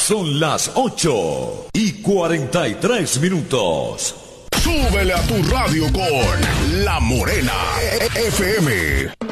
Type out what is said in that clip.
Son las 8:43. Súbele a tu radio con La Morena FM.